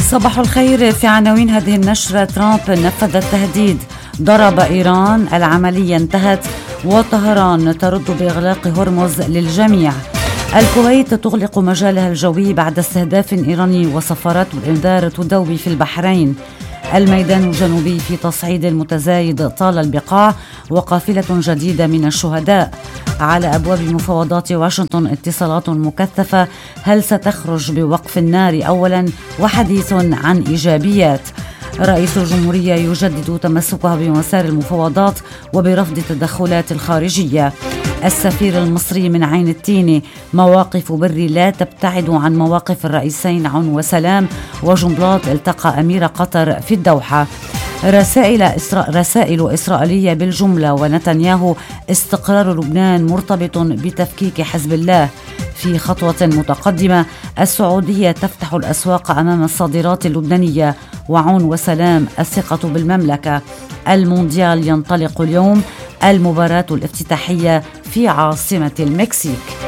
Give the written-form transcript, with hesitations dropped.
صباح الخير. في عناوين هذه النشرة: ترامب نفذ التهديد، ضرب إيران، العملية انتهت، وطهران ترد بإغلاق هرمز للجميع. الكويت تغلق مجالها الجوي بعد استهداف إيراني، وصفارات الإنذار تدوي في البحرين. الميدان الجنوبي في تصعيد متزايد طال البقاع، وقافلة جديدة من الشهداء. على أبواب مفاوضات واشنطن اتصالات مكثفة، هل ستخرج بوقف النار أولا؟ وحديث عن إيجابيات. رئيس الجمهورية يجدد تمسكها بمسار المفاوضات وبرفض التدخلات الخارجية. السفير المصري من عين التين: مواقف بري لا تبتعد عن مواقف الرئيسين عون وسلام. وجنبلاط التقى أمير قطر في الدوحة. رسائل إسرائيلية بالجملة، ونتنياهو: استقرار لبنان مرتبط بتفكيك حزب الله. في خطوة متقدمة، السعودية تفتح الأسواق أمام الصادرات اللبنانية. وعون وسلام: الثقة بالمملكة. المونديال ينطلق اليوم، المباراة الافتتاحية في عاصمة المكسيك.